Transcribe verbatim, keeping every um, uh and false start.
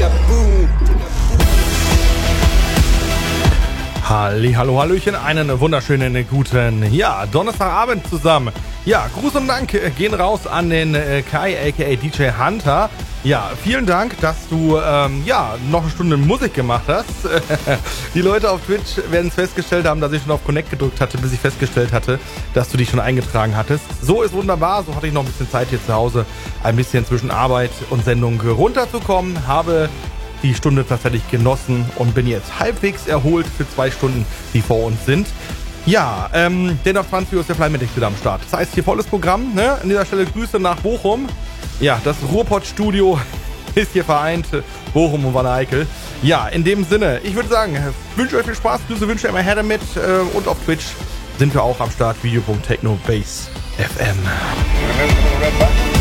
Halli, hallo, hallöchen, einen wunderschönen guten, ja, Donnerstagabend zusammen. Ja, Gruß und Dank gehen raus an den äh, Kai, aka D J Hunter. Ja, vielen Dank, dass du, ähm, ja, noch eine Stunde Musik gemacht hast. Die Leute auf Twitch werden es festgestellt haben, dass ich schon auf Connect gedrückt hatte, bis ich festgestellt hatte, dass du dich schon eingetragen hattest. So ist wunderbar, so hatte ich noch ein bisschen Zeit hier zu Hause, ein bisschen zwischen Arbeit und Sendung runterzukommen, habe die Stunde tatsächlich genossen und bin jetzt halbwegs erholt für zwei Stunden, die vor uns sind. Ja, ähm, denn auf zwanzig Uhr ist der Flymatic wieder am Start. Das heißt, hier volles Programm, ne? An dieser Stelle Grüße nach Bochum. Ja, das Ruhrpott-Studio ist hier vereint, Bochum und Wanne-Eickel. Ja, in dem Sinne, ich würde sagen, wünsche euch viel Spaß, Grüße wünsche immer her damit äh, und auf Twitch sind wir auch am Start, video punkt techno base punkt f m.